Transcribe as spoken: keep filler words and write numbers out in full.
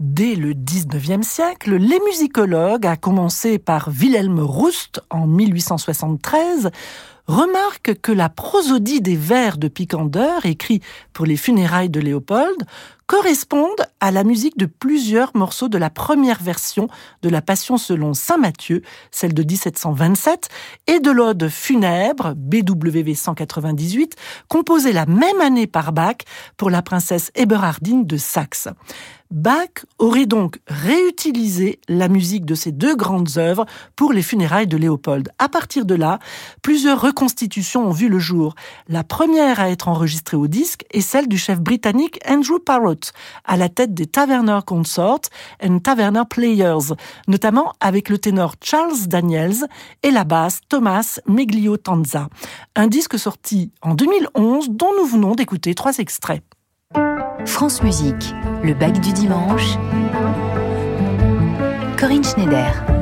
Dès le dix-neuvième siècle, les musicologues, à commencer par Wilhelm Rust en mille huit cent soixante-treize, remarquent que la prosodie des vers de Picander, écrits pour les funérailles de Léopold, correspondent à la musique de plusieurs morceaux de la première version de la Passion selon saint Matthieu, celle de dix-sept cent vingt-sept, et de l'Ode funèbre, B W V cent quatre-vingt-dix-huit, composée la même année par Bach pour la princesse Eberhardine de Saxe. Bach aurait donc réutilisé la musique de ces deux grandes œuvres pour les funérailles de Léopold. À partir de là, plusieurs reconstitutions ont vu le jour. La première à être enregistrée au disque est celle du chef britannique Andrew Parrott, à la tête des Taverner Consorts and Taverner Players, notamment avec le ténor Charles Daniels et la basse Thomas Meglio-Tanza. Un disque sorti en deux mille onze dont nous venons d'écouter trois extraits. France Musique, le Bach du dimanche. Corinne Schneider.